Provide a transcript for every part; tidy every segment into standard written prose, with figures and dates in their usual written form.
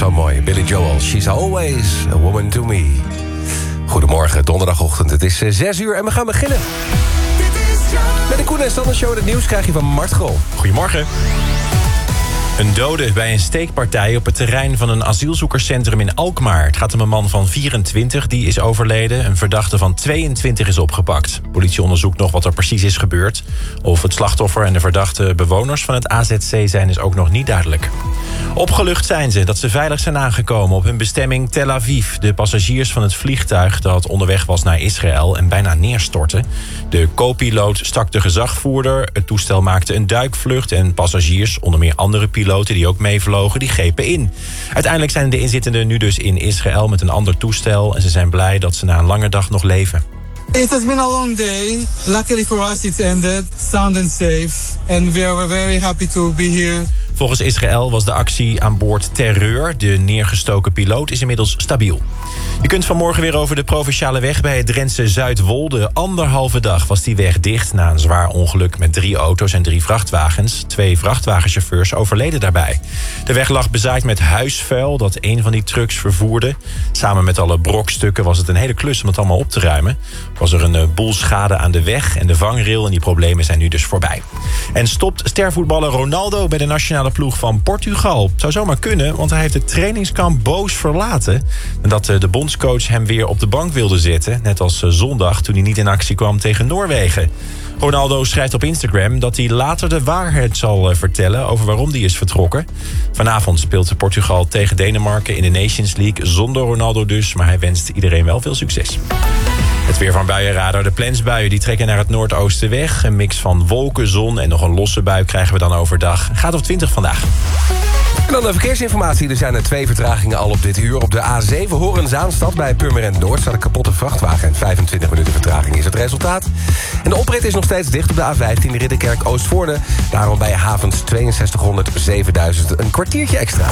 zo mooi. Billy Joel, she's always a woman to me. Goedemorgen, donderdagochtend. Het is 6 uur en we gaan beginnen. Met de Koen en Sander Show. Het nieuws krijg je van Mart Grol. Goedemorgen. Een dode bij een steekpartij op het terrein van een asielzoekerscentrum in Alkmaar. Het gaat om een man van 24, die is overleden. Een verdachte van 22 is opgepakt. Politie onderzoekt nog wat er precies is gebeurd. Of het slachtoffer en de verdachte bewoners van het AZC zijn is ook nog niet duidelijk. Opgelucht zijn ze dat ze veilig zijn aangekomen op hun bestemming Tel Aviv. De passagiers van het vliegtuig dat onderweg was naar Israël en bijna neerstortte. De co-piloot stak de gezagvoerder. Het toestel maakte een duikvlucht en passagiers, onder meer andere piloten die ook meevlogen, die grepen in. Uiteindelijk zijn de inzittenden nu dus in Israël met een ander toestel en ze zijn blij dat ze na een lange dag nog leven. It has been a long day. Luckily for us it's ended, sound and safe. And we are very happy to be here. Volgens Israël was de actie aan boord terreur. De neergestoken piloot is inmiddels stabiel. Je kunt vanmorgen weer over de provinciale weg bij het Drentse Zuidwolde. 1,5 dag was die weg dicht na een zwaar ongeluk met 3 auto's en 3 vrachtwagens. 2 vrachtwagenchauffeurs overleden daarbij. De weg lag bezaaid met huisvuil dat een van die trucks vervoerde. Samen met alle brokstukken was het een hele klus om het allemaal op te ruimen. Was er een boel schade aan de weg en de vangrail en die problemen zijn nu dus voorbij. En stopt stervoetballer Ronaldo bij de nationale ploeg van Portugal. Het zou zomaar kunnen, want hij heeft het trainingskamp boos verlaten. Nadat de bondscoach hem weer op de bank wilde zetten. Net als zondag toen hij niet in actie kwam tegen Noorwegen. Ronaldo schrijft op Instagram dat hij later de waarheid zal vertellen over waarom hij is vertrokken. Vanavond speelt Portugal tegen Denemarken in de Nations League. Zonder Ronaldo dus, maar hij wenst iedereen wel veel succes. Het weer van Buienradar. De plensbuien die trekken naar het noordoosten weg. Een mix van wolken, zon en nog een losse bui krijgen we dan overdag. Gaat op 20 vandaag. En dan de verkeersinformatie. Er zijn 2 vertragingen al op dit uur. Op de A7 Horen-Zaanstad bij Purmerend Noord staat een kapotte vrachtwagen en 25 minuten vertraging is het resultaat. En de oprit is nog steeds dicht op de A15 Ridderkerk Oostvoorde. Daarom bij Havens 6200 7000 een kwartiertje extra.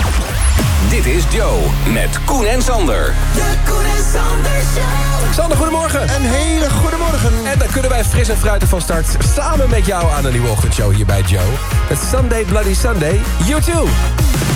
Dit is Joe met Koen en Sander. De Koen en Sander Show. Sander, goedemorgen. Een hele goede morgen. En dan kunnen wij fris en fruitig van start samen met jou aan de nieuwe ochtendshow hier bij Joe. Het Sunday Bloody Sunday, you too.